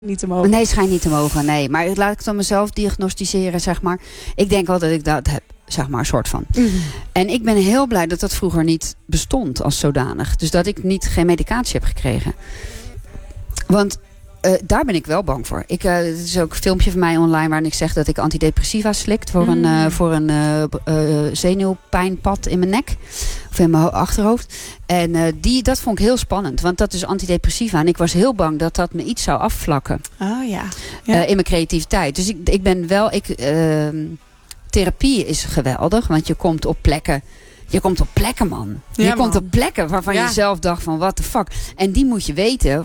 Niet te mogen. Nee, het schijnt niet te mogen. Nee, maar laat ik dan mezelf diagnosticeren, zeg maar. Ik denk wel dat ik dat heb, zeg maar, een soort van. En ik ben heel blij dat dat vroeger niet bestond als zodanig. Dus dat ik geen medicatie heb gekregen. Want daar ben ik wel bang voor. Er is ook een filmpje van mij online waarin ik zeg dat ik antidepressiva slikt voor een zenuwpijnpad in mijn nek. Of in mijn achterhoofd. En dat vond ik heel spannend. Want dat is antidepressiva. En ik was heel bang dat dat me iets zou afvlakken. Oh ja. In mijn creativiteit. Dus ik ben wel... therapie is geweldig. Want je komt op plekken... Je komt op plekken, man. Ja, je komt op plekken waarvan je zelf dacht van... What the fuck? En die moet je weten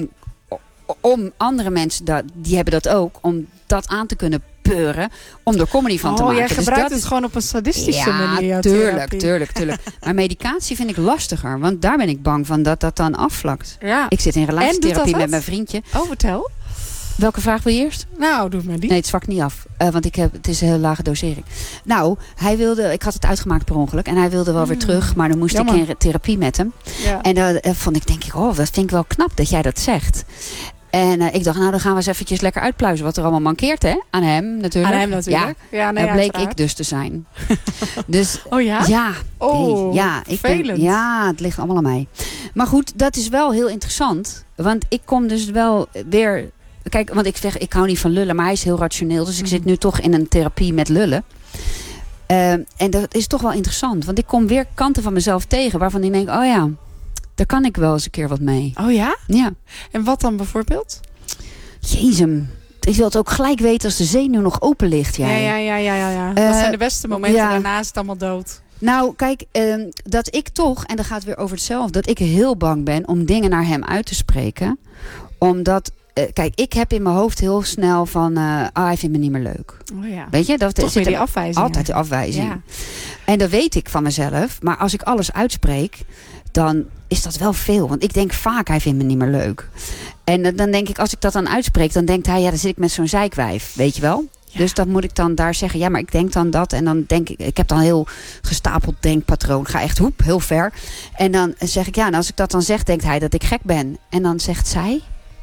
om andere mensen... Die hebben dat ook. Om dat aan te kunnen peuren. Om er comedy van te maken. Jij gebruikt het gewoon op een sadistische manier. Ja, tuurlijk. Maar medicatie vind ik lastiger. Want daar ben ik bang van dat dat dan afvlakt. Ja. Ik zit in relatietherapie met mijn vriendje. Oh, vertel. Welke vraag wil je eerst? Nou, doe maar die. Nee, het zwakt niet af. Want het is een heel lage dosering. Nou, ik had het uitgemaakt per ongeluk. En hij wilde wel weer terug. Maar dan moest ik in therapie met hem. Ja. En dan vond ik, dat vind ik wel knap dat jij dat zegt. En ik dacht, nou dan gaan we eens eventjes lekker uitpluizen wat er allemaal mankeert, hè? Aan hem natuurlijk. Ja, daar bleek ik dus te zijn. Dus, oh ja? Ja. Vervelend. Het ligt allemaal aan mij. Maar goed, dat is wel heel interessant. Want ik kom dus wel weer... Kijk, want ik hou niet van lullen, maar hij is heel rationeel. Dus ik zit nu toch in een therapie met lullen. En dat is toch wel interessant. Want ik kom weer kanten van mezelf tegen waarvan ik denk, oh ja... Daar kan ik wel eens een keer wat mee. Oh ja? Ja. En wat dan bijvoorbeeld? Jezem. Ik wil het ook gelijk weten als de zenuw nog open ligt. Jij. Ja. Dat zijn de beste momenten. Daarna is het allemaal dood. Nou, kijk, dat ik toch, en dat gaat weer over hetzelfde... dat ik heel bang ben om dingen naar hem uit te spreken. Omdat... kijk, ik heb in mijn hoofd heel snel van... hij vindt me niet meer leuk. Oh ja. Weet je? Dat toch weer die afwijzing. Altijd de afwijzing. Ja. En dat weet ik van mezelf. Maar als ik alles uitspreek... dan is dat wel veel. Want ik denk vaak, hij vindt me niet meer leuk. En dan denk ik, als ik dat dan uitspreek... dan denkt hij, ja, dan zit ik met zo'n zeikwijf. Weet je wel? Ja. Dus dan moet ik dan daar zeggen... ja, maar ik denk dan dat. En dan denk ik heb dan heel gestapeld denkpatroon. Ga echt heel ver. En dan zeg ik, ja, en als ik dat dan zeg... denkt hij dat ik gek ben. En dan zegt zij...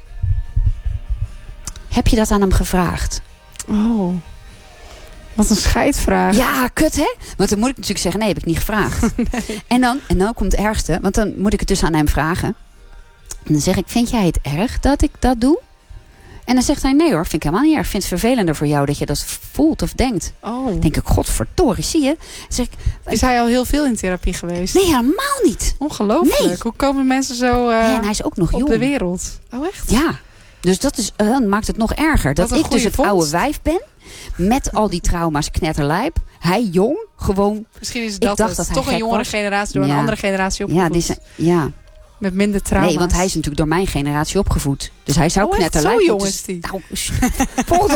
heb je dat aan hem gevraagd? Oh... Wat een scheidvraag. Ja, kut hè? Want dan moet ik natuurlijk zeggen, nee, heb ik niet gevraagd. Nee. En dan komt het ergste. Want dan moet ik het dus aan hem vragen. En dan zeg ik, vind jij het erg dat ik dat doe? En dan zegt hij, nee hoor, vind ik helemaal niet erg. Ik vind het vervelender voor jou dat je dat voelt of denkt. Oh. Dan denk ik, godverdorie, zie je? Zeg ik, is hij al heel veel in therapie geweest? Nee, helemaal niet. Ongelooflijk. Nee. Hoe komen mensen zo en hij is ook nog jong. Op de wereld? Oh echt? Ja. Dus dan maakt het nog erger. Dat ik dus het oude wijf ben. Met al die trauma's knetterlijp. Hij jong, gewoon... Misschien is dat toch een jongere generatie door een andere generatie opgevoed. Ja. Met minder trauma's. Nee, want hij is natuurlijk door mijn generatie opgevoed. Dus hij zou knetterlijp... Zo jong is die. Nou, volgend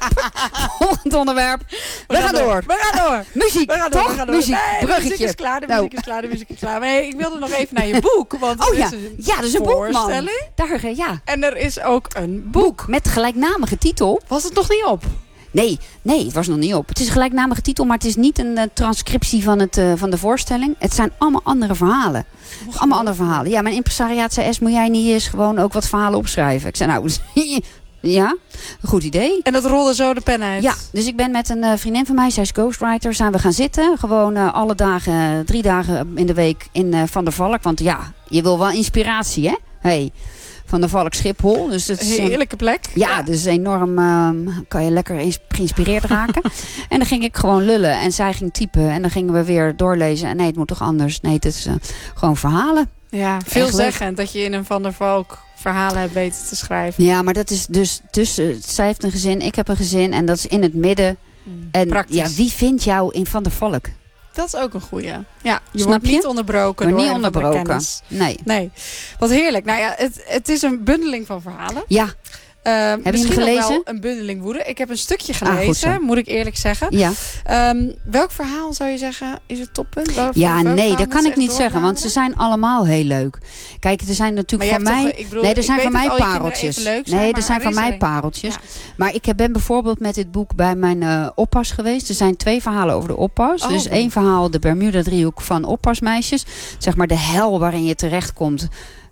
onderwerp. We gaan door. Muziek, toch? Muziek, bruggetje. Muziek is klaar, de muziek is klaar. Maar nee, ik wilde nog even naar je boek. Want er is een boek, man. En er is ook een boek. Met gelijknamige titel. Was het nog niet op? Nee, het was nog niet op. Het is een gelijknamige titel, maar het is niet een transcriptie van de voorstelling. Het zijn allemaal andere verhalen. Allemaal andere verhalen. Ja, mijn impresariaat zei, moet jij niet eens gewoon ook wat verhalen opschrijven? Ik zei, nou, ja, een goed idee. En dat rolde zo de pen uit? Ja, dus ik ben met een vriendin van mij, zij is ghostwriter, zijn we gaan zitten. Gewoon alle dagen, 3 dagen in de week in Van der Valk. Want ja, je wil wel inspiratie, hè? Hey. Van de Valk Schiphol. Dus het is een heerlijke plek. Ja, dus enorm kan je lekker geïnspireerd raken. En dan ging ik gewoon lullen. En zij ging typen. En dan gingen we weer doorlezen. En nee, het moet toch anders. Nee, het is gewoon verhalen. Ja, veelzeggend dat je in een Van der Valk verhalen hebt weten te schrijven. Ja, maar dat is dus zij heeft een gezin, ik heb een gezin. En dat is in het midden. En praktisch. Ja, wie vindt jou in Van der Valk? Dat is ook een goeie. Ja, je wordt niet onderbroken door niet onderbroken. Kennis. Nee. Wat heerlijk. Nou ja, het is een bundeling van verhalen. Ja. Heb je hem gelezen? Ook wel een bundeling woede. Ik heb een stukje gelezen, moet ik eerlijk zeggen. Ja. Welk verhaal zou je zeggen is het toppunt? Dat kan ik niet zeggen, want ze zijn allemaal heel leuk. Kijk, er zijn natuurlijk van mij... er zijn van mij pareltjes. Er zijn van mij pareltjes. Ja. Maar ik ben bijvoorbeeld met dit boek bij mijn oppas geweest. Er zijn 2 verhalen over de oppas. Dus 1 verhaal, de Bermuda-driehoek van oppasmeisjes. Zeg maar de hel waarin je terechtkomt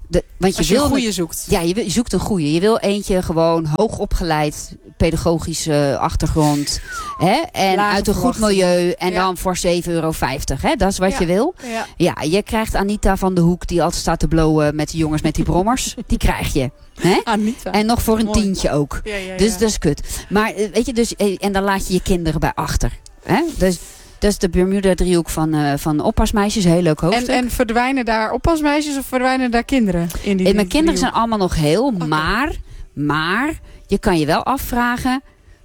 Want Als je een goede zoekt. Ja, je zoekt een goede. Je wil eentje gewoon hoogopgeleid, pedagogische achtergrond. Hè? En Lage uit een goed verwachtingen. milieu. En dan voor €7,50. Hè? Dat is wat je wil. Ja. Ja, je krijgt Anita van de Hoek die altijd staat te blowen met de jongens met die brommers. Die krijg je. Hè? Anita. En nog voor een Mooi. tientje ook. Ja. Dus dat is kut. Maar weet je, dus, en dan laat je je kinderen bij achter. Hè? Dus dat is de Bermuda-driehoek van oppasmeisjes. Heel leuk hoofdstuk. En verdwijnen daar oppasmeisjes of verdwijnen daar kinderen? In die Mijn kinderen zijn driehoek? allemaal nog heel. Oké. Maar je kan je wel afvragen.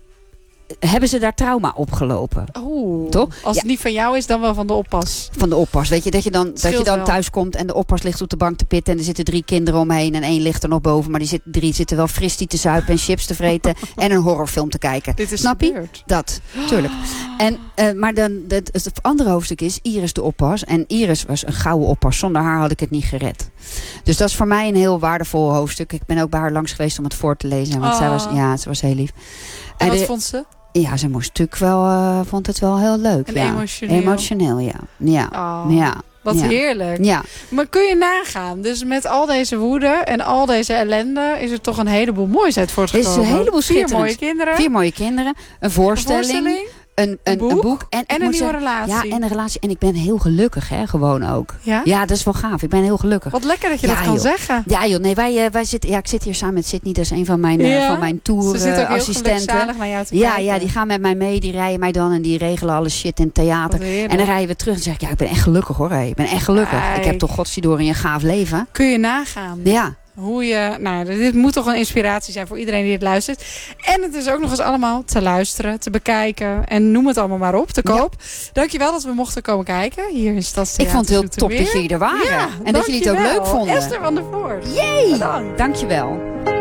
Hebben ze daar trauma opgelopen? Oeh. Toch? Als het niet van jou is, dan wel van de oppas. Van de oppas. Weet je, dat je dan wel. thuis komt en de oppas ligt op de bank te pitten. En er zitten 3 kinderen omheen en 1 ligt er nog boven. Maar die 3 zitten wel fristie te zuipen en chips te vreten. En een horrorfilm te kijken. Dit is Snap je? gebeurd. Dat, tuurlijk. En, maar dan, het andere hoofdstuk is Iris de oppas. En Iris was een gouden oppas. Zonder haar had ik het niet gered. Dus dat is voor mij een heel waardevol hoofdstuk. Ik ben ook bij haar langs geweest om het voor te lezen. Want ze was heel lief. En wat vond ze? Ja, ze moest natuurlijk wel, vond het wel heel leuk. En ja. emotioneel. Emotioneel, ja. Ja. Oh, Ja. Wat Ja. heerlijk. Ja. Maar kun je nagaan, dus met al deze woede en al deze ellende is er toch een heleboel moois uit Er is voortgekomen. een heleboel 4 schitterend. mooie kinderen. 4 mooie kinderen. Een voorstelling. Een boek. En een nieuwe relatie. Ja, en een relatie. En ik ben heel gelukkig, hè, gewoon ook. Ja? Ja, dat is wel gaaf. Ik ben heel gelukkig. Wat lekker dat je dat kan joh. zeggen. Ja joh, nee, wij zitten, ik zit hier samen met Sydney. Dat is een van mijn Ja. van mijn Ze zit ook heel tourassistenten. gelukzalig naar jou te Ja, kijken. ja, die gaan met mij mee. Die rijden mij dan en die regelen alle shit in theater. Wat heerlijk. En dan rijden we terug en zeg ik, ja, ik ben echt gelukkig hoor. Hey. Ik ben echt gelukkig. Kijk. Ik heb toch godzijdank een gaaf leven. Kun je nagaan. Ja. Hoe je, nou, dit moet toch een inspiratie zijn voor iedereen die het luistert. En het is ook nog eens allemaal te luisteren, te bekijken. En noem het allemaal maar op, te koop. Dankjewel dat we mochten komen kijken hier in Stadstheater Ik vond het heel top Zoetermeer. dat jullie er waren. Ja, en dat jullie het ook dankjewel. leuk vonden. Esther van der Voort. Jee! Bedankt. Dankjewel.